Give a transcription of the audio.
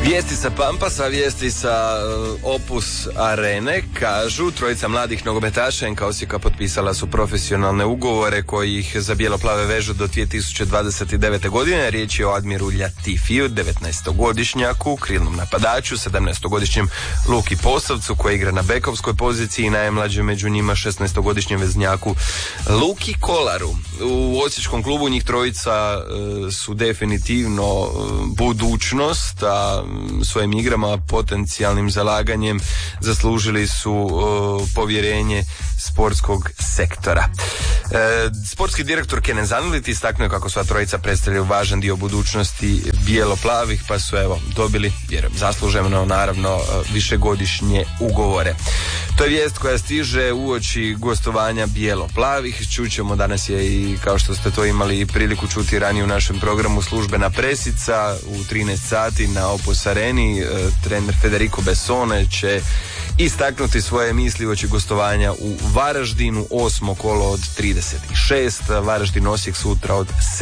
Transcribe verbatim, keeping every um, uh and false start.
Vijesti sa Pampasa, vijesti sa uh, Opus Arene kažu trojica mladih nogometaša en ka Osijeka potpisala su profesionalne ugovore koji ih za bijelo-plave vežu do dvije tisuće dvadeset devete. godine. Riječ je o Admiru Ljatifiju, devetnaestogodišnjaku, krilnom napadaču, sedamnaestogodišnjem Luki Posavcu koji igra na bekovskoj poziciji i najmlađem među njima šesnaestogodišnjem veznjaku Luki Kolaru. U osječkom klubu njih trojica uh, su definitivno uh, budućnost, a svojim igrama, potencijalnim zalaganjem zaslužili su uh, povjerenje sportskog sektora. E, sportski direktor Kenan Zanilit istaknuo kako sva trojica predstavljaju važan dio budućnosti bijelo-plavih, pa su evo dobili, vjerujem zasluženo, naravno višegodišnje ugovore. To je vijest koja stiže uoči gostovanja bijelo-plavih. Čućemo, danas je i, kao što ste to imali priliku čuti ranije u našem programu, službena presica u trinaest sati na Opus Areni. E, trener Federico Bessone će istaknuti svoje misli uoči gostovanja u Varaždinu, osmo kolo od trideset šest, Varaždin Osijek sutra od